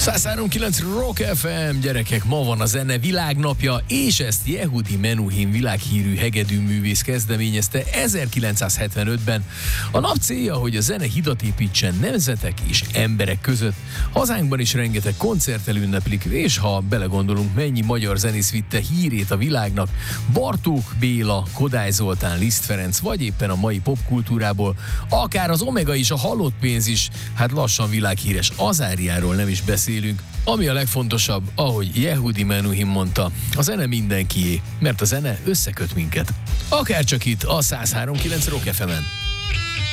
103.9 Rock FM, gyerekek, ma van a zene világnapja, és ezt Yehudi Menuhin világhírű hegedűművész kezdeményezte 1975-ben. A nap célja, hogy a zene hidat építsen nemzetek és emberek között. Hazánkban is rengeteg koncerttel ünneplik, és ha belegondolunk, mennyi magyar zenész vitte hírét a világnak, Bartók Béla, Kodály Zoltán, Liszt Ferenc, vagy éppen a mai popkultúrából, akár az Omega is, a Halott pénz is, hát lassan világhíres Azáriáról nem is beszélünk. Ami a legfontosabb, ahogy Yehudi Menuhin mondta, a zene mindenkié, mert a zene összeköt minket. Akárcsak itt a 103.9 Rock FM-en.